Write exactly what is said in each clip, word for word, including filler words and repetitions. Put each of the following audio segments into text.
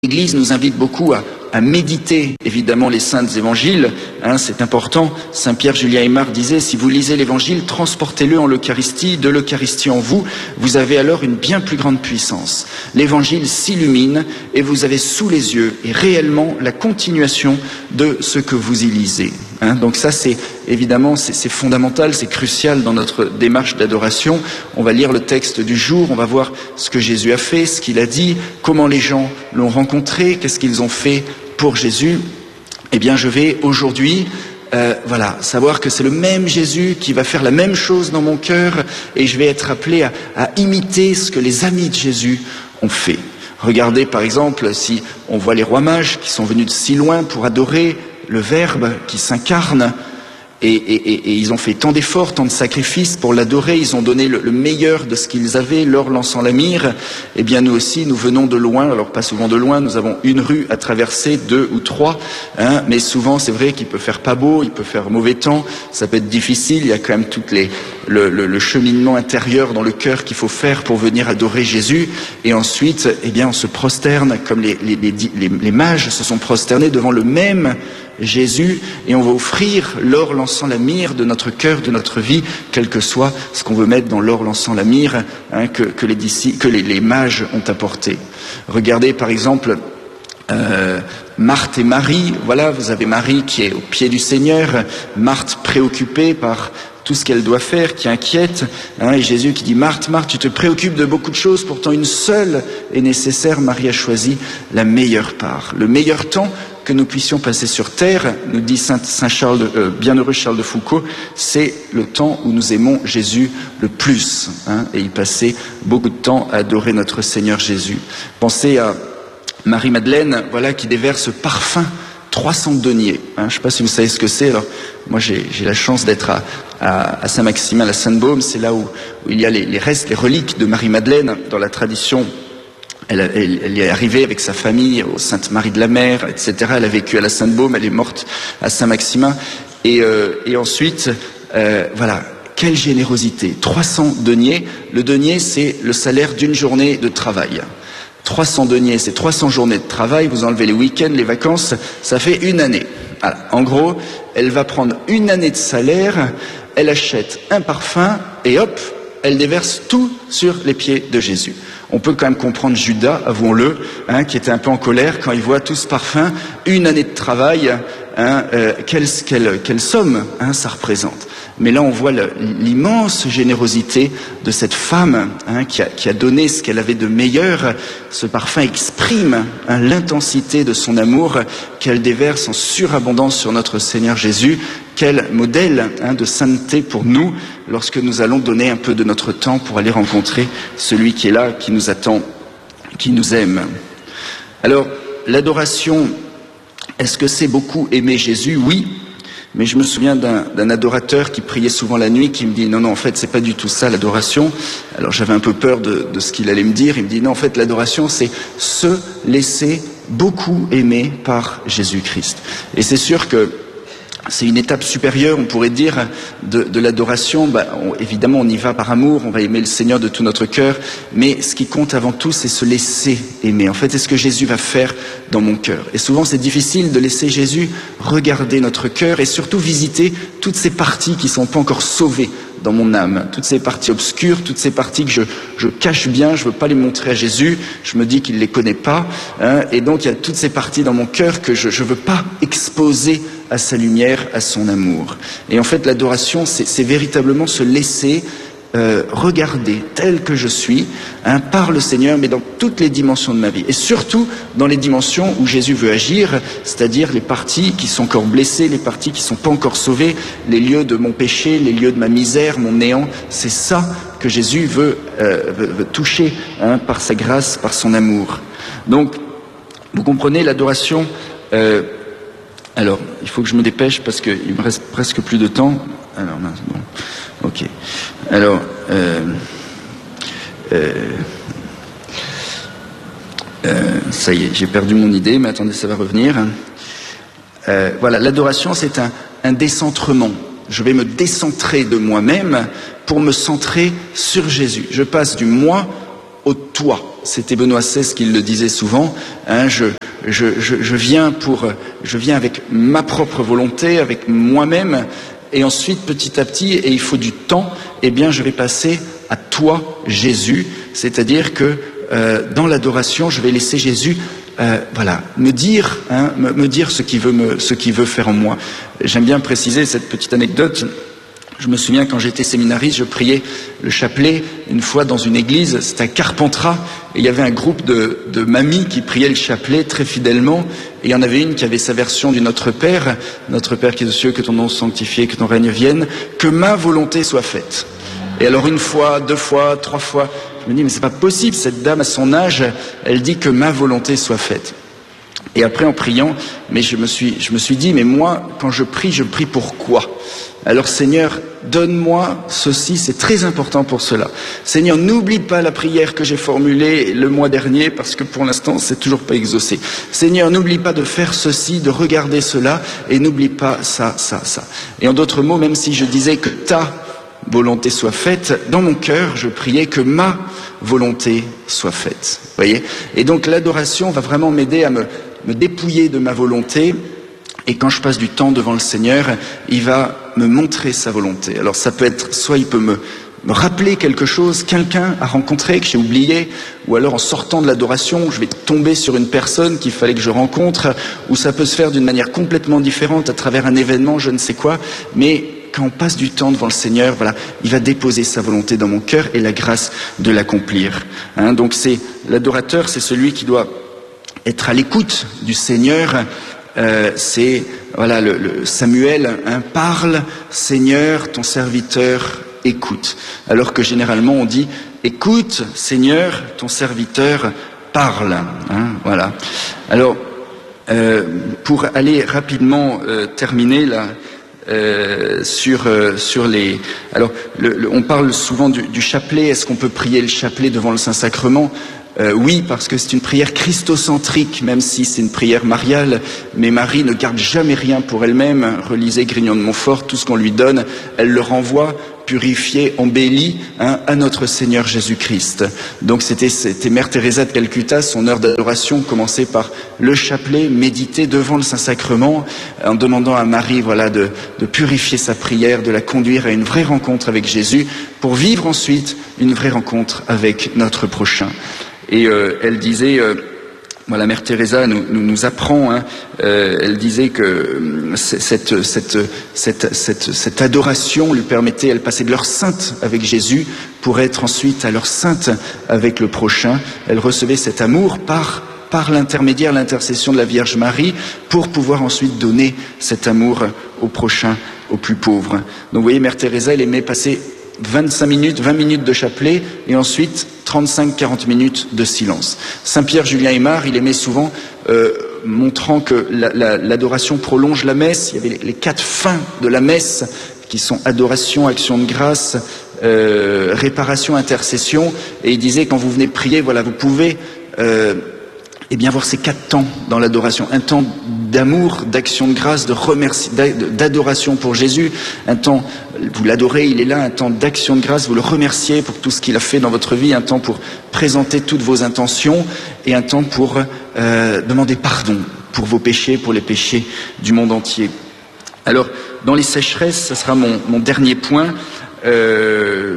L'Église nous invite beaucoup à, à méditer, évidemment, les saints évangiles, hein, c'est important. Saint Pierre Julien Aymar disait, si vous lisez l'évangile, transportez-le en l'Eucharistie, de l'Eucharistie en vous, vous avez alors une bien plus grande puissance. L'évangile s'illumine et vous avez sous les yeux, et réellement, la continuation de ce que vous y lisez. Hein. Donc ça, c'est évidemment, c'est fondamental, c'est crucial dans notre démarche d'adoration. On va lire le texte du jour, on va voir ce que Jésus a fait, ce qu'il a dit, comment les gens l'ont rencontré, qu'est-ce qu'ils ont fait pour Jésus. Eh bien, je vais aujourd'hui, euh, voilà, savoir que c'est le même Jésus qui va faire la même chose dans mon cœur, et je vais être appelé à, à imiter ce que les amis de Jésus ont fait. Regardez, par exemple, si on voit les rois mages qui sont venus de si loin pour adorer le Verbe qui s'incarne, et, et, et, et ils ont fait tant d'efforts, tant de sacrifices pour l'adorer, ils ont donné le, le meilleur de ce qu'ils avaient, leur lançant la myrrhe. Eh bien nous aussi, nous venons de loin, alors pas souvent de loin, nous avons une rue à traverser, deux ou trois, hein, mais souvent c'est vrai qu'il peut faire pas beau, il peut faire mauvais temps, ça peut être difficile, il y a quand même tout les, le, le, le cheminement intérieur dans le cœur qu'il faut faire pour venir adorer Jésus, et ensuite, eh bien on se prosterne, comme les, les, les, les, les mages se sont prosternés devant le même Jésus, et on va offrir l'or lançant la myrrhe de notre cœur, de notre vie, quel que soit ce qu'on veut mettre dans l'or lançant la myrrhe, hein, que, que, les, que les, les mages ont apporté. Regardez par exemple euh, Marthe et Marie. Voilà, vous avez Marie qui est au pied du Seigneur, Marthe préoccupée par tout ce qu'elle doit faire, qui inquiète, hein, et Jésus qui dit « Marthe, Marthe, tu te préoccupes de beaucoup de choses, pourtant une seule est nécessaire, Marie a choisi la meilleure part. » Le meilleur temps que nous puissions passer sur terre, nous dit Saint, Saint Charles, de, euh, bienheureux Charles de Foucault, c'est le temps où nous aimons Jésus le plus, hein, et il passait beaucoup de temps à adorer notre Seigneur Jésus. Pensez à Marie-Madeleine, voilà, qui déverse parfum, trois cents deniers. Hein, je ne sais pas si vous savez ce que c'est. Alors, moi, j'ai la chance d'être à, à, à Saint-Maximin, à Sainte-Baume. C'est là où, où il y a les, les restes, les reliques de Marie-Madeleine dans la tradition. Elle, elle, elle est arrivée avec sa famille au Sainte-Marie de la Mer, et cetera. Elle a vécu à la Sainte-Baume, elle est morte à Saint-Maximin. Et, euh, et ensuite, euh, voilà, quelle générosité. trois cents deniers. Le denier, c'est le salaire d'une journée de travail. trois cents deniers, c'est trois cents journées de travail. Vous enlevez les week-ends, les vacances, ça fait une année. Voilà. En gros, elle va prendre une année de salaire, elle achète un parfum et hop, elle déverse tout sur les pieds de Jésus. On peut quand même comprendre Judas, avouons-le, hein, qui était un peu en colère quand il voit tout ce parfum, une année de travail, hein, euh, quelle, quelle, quelle somme, hein, ça représente. Mais là, on voit l'immense générosité de cette femme, hein, qui, a, qui a donné ce qu'elle avait de meilleur. Ce parfum exprime, hein, l'intensité de son amour qu'elle déverse en surabondance sur notre Seigneur Jésus. Quel modèle, hein, de sainteté pour nous lorsque nous allons donner un peu de notre temps pour aller rencontrer celui qui est là, qui nous attend, qui nous aime. Alors, l'adoration, est-ce que c'est beaucoup aimer Jésus? Oui. Mais je me souviens d'un adorateur qui priait souvent la nuit, qui me dit « Non, non, en fait, c'est pas du tout ça, l'adoration. » Alors j'avais un peu peur de, de ce qu'il allait me dire. Il me dit « Non, en fait, l'adoration, c'est se laisser beaucoup aimer par Jésus-Christ. » Et c'est sûr que c'est une étape supérieure, on pourrait dire, de, de l'adoration. Bah, on, évidemment, on y va par amour, on va aimer le Seigneur de tout notre cœur, mais ce qui compte avant tout, c'est se laisser aimer. En fait, c'est ce que Jésus va faire dans mon cœur. Et souvent, c'est difficile de laisser Jésus regarder notre cœur et surtout visiter toutes ces parties qui ne sont pas encore sauvées dans mon âme, toutes ces parties obscures, toutes ces parties que je, je cache bien, je ne veux pas les montrer à Jésus, je me dis qu'il ne les connaît pas, hein, et donc il y a toutes ces parties dans mon cœur que je ne veux pas exposer à sa lumière, à son amour. Et en fait, l'adoration, c'est véritablement se laisser euh, regarder tel que je suis, hein, par le Seigneur, mais dans toutes les dimensions de ma vie. Et surtout dans les dimensions où Jésus veut agir, c'est-à-dire les parties qui sont encore blessées, les parties qui ne sont pas encore sauvées, les lieux de mon péché, les lieux de ma misère, mon néant. C'est ça que Jésus veut, euh, veut, veut toucher, hein, par sa grâce, par son amour. Donc, vous comprenez, l'adoration... Euh, Alors, il faut que je me dépêche parce qu'il me reste presque plus de temps. Alors, mince, bon, ok. Alors, euh, euh, euh, ça y est, j'ai perdu mon idée, mais attendez, ça va revenir. Euh, voilà, l'adoration, c'est un, un décentrement. Je vais me décentrer de moi-même pour me centrer sur Jésus. Je passe du moi au toi. c'était Benoît seize qui le disait souvent, hein, je, je, je, je, viens pour, je viens avec ma propre volonté, avec moi-même, et ensuite, petit à petit, et il faut du temps, eh bien, je vais passer à toi, Jésus, c'est-à-dire que euh, dans l'adoration, je vais laisser Jésus Euh, voilà, me dire, hein, me, me dire ce qu'il veut, me, ce qu'il veut faire en moi. J'aime bien préciser cette petite anecdote. Je me souviens quand j'étais séminariste, je priais le chapelet une fois dans une église, c'était à Carpentras, et il y avait un groupe de, de mamies qui priaient le chapelet très fidèlement, et il y en avait une qui avait sa version du Notre Père, Notre Père qui est aux cieux, que ton nom soit sanctifié, que ton règne vienne, que ma volonté soit faite. Et alors une fois, deux fois, trois fois, je me dis mais c'est pas possible, cette dame à son âge, elle dit que ma volonté soit faite. Et après en priant, mais je me suis, je me suis dit mais moi quand je prie, je prie pour quoi? Alors Seigneur, donne-moi ceci, c'est très important pour cela. Seigneur, n'oublie pas la prière que j'ai formulée le mois dernier parce que pour l'instant c'est toujours pas exaucé. Seigneur, n'oublie pas de faire ceci, de regarder cela et n'oublie pas ça, ça, ça. Et en d'autres mots, même si je disais que ta volonté soit faite, dans mon cœur, je priais que ma volonté soit faite. Vous voyez? Et donc l'adoration va vraiment m'aider à me, me dépouiller de ma volonté. Et quand je passe du temps devant le Seigneur, il va me montrer sa volonté. Alors ça peut être, soit il peut me, me rappeler quelque chose, quelqu'un à rencontrer que j'ai oublié, ou alors en sortant de l'adoration, je vais tomber sur une personne qu'il fallait que je rencontre, ou ça peut se faire d'une manière complètement différente à travers un événement, je ne sais quoi, mais quand on passe du temps devant le Seigneur, voilà, il va déposer sa volonté dans mon cœur et la grâce de l'accomplir. Hein, donc c'est l'adorateur, c'est celui qui doit être à l'écoute du Seigneur. Euh, c'est voilà le, le Samuel hein, parle, Seigneur, ton serviteur écoute. Alors que généralement on dit écoute, Seigneur, ton serviteur parle. Hein, voilà. Alors euh, pour aller rapidement euh, terminer là. Euh, sur euh, sur les alors le, le, on parle souvent du, du chapelet. Est-ce qu'on peut prier le chapelet devant le Saint-Sacrement? Euh, oui, parce que c'est une prière christocentrique, même si c'est une prière mariale. Mais Marie ne garde jamais rien pour elle-même. Relisez Grignon de Montfort, tout ce qu'on lui donne, elle le renvoie purifié, embelli hein, à notre Seigneur Jésus-Christ. Donc c'était, c'était Mère Teresa de Calcutta, son heure d'adoration commençait par le chapelet, méditer devant le Saint-Sacrement, en demandant à Marie voilà, de, de purifier sa prière, de la conduire à une vraie rencontre avec Jésus, pour vivre ensuite une vraie rencontre avec notre prochain. Et euh, elle disait... Euh, Voilà, Mère Teresa nous, nous, nous apprend, hein, euh, elle disait que cette, cette, cette, cette, cette adoration lui permettait, elle passait de l'heure sainte avec Jésus pour être ensuite à l'heure sainte avec le prochain. Elle recevait cet amour par, par l'intermédiaire, l'intercession de la Vierge Marie pour pouvoir ensuite donner cet amour au prochain, aux plus pauvres. Donc vous voyez, Mère Teresa, elle aimait passer vingt-cinq minutes, vingt minutes de chapelet et ensuite trente-cinq à quarante minutes de silence. Saint-Pierre Julien Aymar, il aimait souvent, euh, montrant que la, la, l'adoration prolonge la messe. Il y avait les, les quatre fins de la messe qui sont adoration, action de grâce, euh, réparation, intercession. Et il disait, quand vous venez prier, voilà, vous pouvez euh, eh bien voir ces quatre temps dans l'adoration. Un temps d'amour, d'action de grâce, de remercie, d'adoration pour Jésus. Un temps, vous l'adorez, il est là. Un temps d'action de grâce, vous le remerciez pour tout ce qu'il a fait dans votre vie. Un temps pour présenter toutes vos intentions. Et un temps pour euh, demander pardon pour vos péchés, pour les péchés du monde entier. Alors, dans les sécheresses, ça sera mon, mon dernier point. Euh,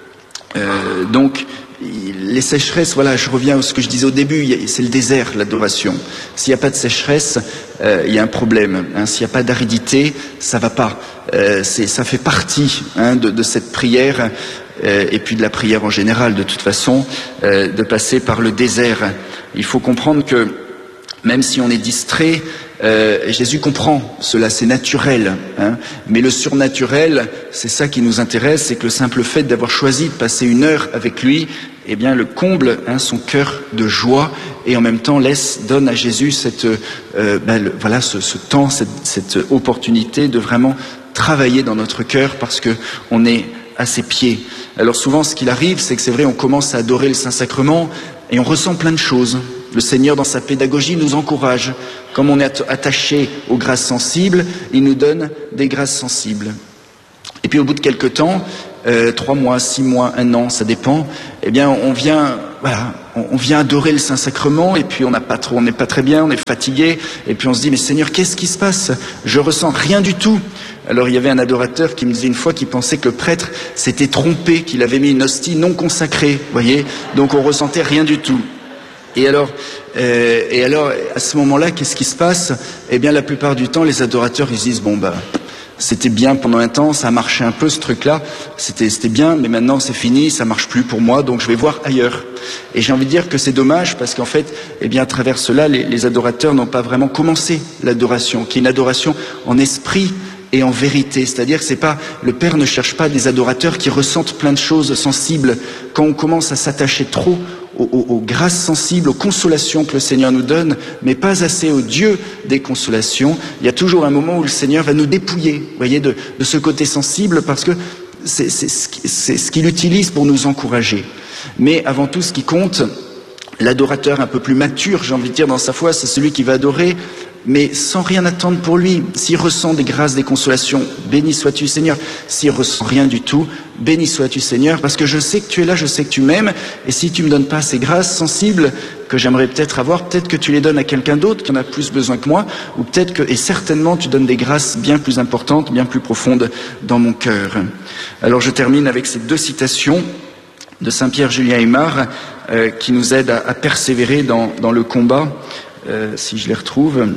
euh, donc... Les sécheresses, voilà, je reviens à ce que je disais au début, c'est le désert, l'adoration. S'il n'y a pas de sécheresse, euh, il y a un problème. Hein. S'il n'y a pas d'aridité, ça va pas. Euh, c'est, ça fait partie hein, de, de cette prière, euh, et puis de la prière en général, de toute façon, euh, de passer par le désert. Il faut comprendre que même si on est distrait, euh, Jésus comprend cela, c'est naturel. Hein, mais le surnaturel, c'est ça qui nous intéresse, c'est que le simple fait d'avoir choisi de passer une heure avec lui, eh bien, le comble hein, son cœur de joie et en même temps laisse, donne à Jésus cette, euh, ben, le, voilà, ce, ce temps, cette, cette opportunité de vraiment travailler dans notre cœur parce que on est à ses pieds. Alors souvent, ce qu'il arrive, c'est que c'est vrai, on commence à adorer le Saint-Sacrement et on ressent plein de choses. Le Seigneur, dans sa pédagogie, nous encourage. Comme on est attaché aux grâces sensibles, il nous donne des grâces sensibles. Et puis au bout de quelques temps, euh, trois mois, six mois, un an, ça dépend, eh bien on vient voilà, on, on vient adorer le Saint-Sacrement et puis on n'a pas trop, on n'est pas très bien, on est fatigué et puis on se dit mais Seigneur, qu'est-ce qui se passe? Je ressens rien du tout. Alors il y avait un adorateur qui me disait une fois qu'il pensait que le prêtre s'était trompé, qu'il avait mis une hostie non consacrée, vous voyez, donc on ressentait rien du tout. Et alors, euh, et alors à ce moment-là, qu'est-ce qui se passe? Eh bien la plupart du temps, les adorateurs ils se disent bon bah c'était bien pendant un temps, ça a marché un peu ce truc-là, c'était c'était bien, mais maintenant c'est fini, ça marche plus pour moi, donc je vais voir ailleurs. Et j'ai envie de dire que c'est dommage parce qu'en fait, eh bien à travers cela, les, les adorateurs n'ont pas vraiment commencé l'adoration, qui est une adoration en esprit et en vérité, c'est-à-dire que c'est pas, le Père ne cherche pas des adorateurs qui ressentent plein de choses sensibles. Quand on commence à s'attacher trop aux, aux, aux grâces sensibles, aux consolations que le Seigneur nous donne, mais pas assez au Dieu des consolations, il y a toujours un moment où le Seigneur va nous dépouiller, vous voyez, de, de ce côté sensible, parce que c'est, c'est, c'est ce qu'il utilise pour nous encourager. Mais avant tout, ce qui compte, l'adorateur un peu plus mature, j'ai envie de dire, dans sa foi, c'est celui qui va adorer, mais sans rien attendre pour lui. S'il ressent des grâces, des consolations, béni sois-tu Seigneur. S'il ressent rien du tout, béni sois-tu Seigneur, parce que je sais que tu es là, je sais que tu m'aimes, et si tu me donnes pas ces grâces sensibles que j'aimerais peut-être avoir, peut-être que tu les donnes à quelqu'un d'autre qui en a plus besoin que moi, ou peut-être que, et certainement, tu donnes des grâces bien plus importantes, bien plus profondes dans mon cœur. Alors je termine avec ces deux citations de Saint Pierre Julien Aymar, euh, qui nous aident à, à persévérer dans, dans le combat, euh, si je les retrouve.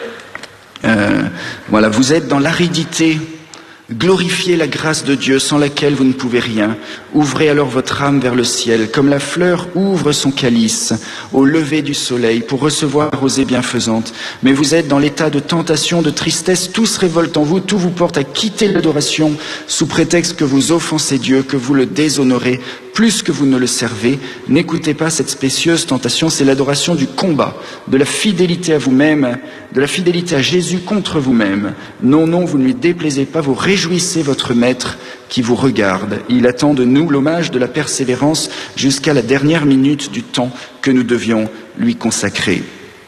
Euh, voilà, vous êtes dans l'aridité, glorifiez la grâce de Dieu sans laquelle vous ne pouvez rien. Ouvrez alors votre âme vers le ciel, comme la fleur ouvre son calice au lever du soleil pour recevoir la rosée bienfaisante. Mais vous êtes dans l'état de tentation, de tristesse, tout se révolte en vous, tout vous porte à quitter l'adoration sous prétexte que vous offensez Dieu, que vous le déshonorez, plus que vous ne le servez. N'écoutez pas cette spécieuse tentation, c'est l'adoration du combat, de la fidélité à vous-même, de la fidélité à Jésus contre vous-même. Non, non, vous ne lui déplaisez pas, vous réjouissez votre Maître qui vous regarde. Il attend de nous l'hommage de la persévérance jusqu'à la dernière minute du temps que nous devions lui consacrer.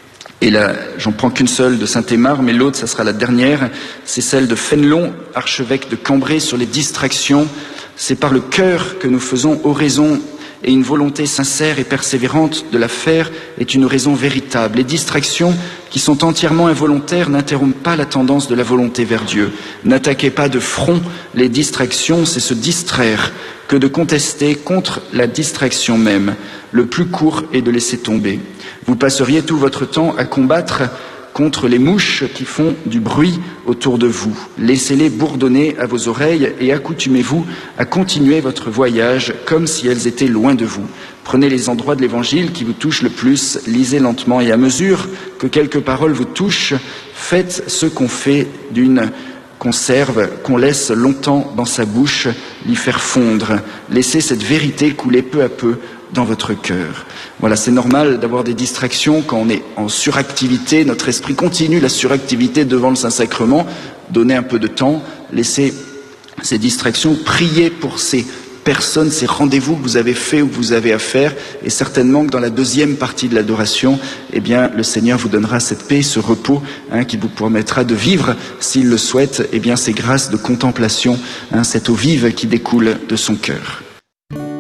Et là, j'en prends qu'une seule de Saint-Aymar, mais l'autre, ça sera la dernière, c'est celle de Fénelon, archevêque de Cambrai, sur les distractions. C'est par le cœur que nous faisons oraison, et une volonté sincère et persévérante de la faire est une raison véritable. Les distractions qui sont entièrement involontaires n'interrompent pas la tendance de la volonté vers Dieu. N'attaquez pas de front les distractions, c'est se distraire que de contester contre la distraction même. Le plus court est de laisser tomber. Vous passeriez tout votre temps à combattre contre les mouches qui font du bruit autour de vous. Laissez-les bourdonner à vos oreilles et accoutumez-vous à continuer votre voyage comme si elles étaient loin de vous. Prenez les endroits de l'Évangile qui vous touchent le plus, lisez lentement et à mesure que quelques paroles vous touchent, faites ce qu'on fait d'une conserve qu'on laisse longtemps dans sa bouche, l'y faire fondre. Laissez cette vérité couler peu à peu dans votre cœur. Voilà, c'est normal d'avoir des distractions quand on est en suractivité. Notre esprit continue la suractivité devant le Saint-Sacrement. Donnez un peu de temps, laissez ces distractions, priez pour ces personnes, ces rendez-vous que vous avez faits ou que vous avez à faire. Et certainement que dans la deuxième partie de l'adoration, eh bien, le Seigneur vous donnera cette paix, ce repos, hein, qui vous permettra de vivre, s'il le souhaite, eh bien, ces grâces de contemplation, hein, cette eau vive qui découle de son cœur.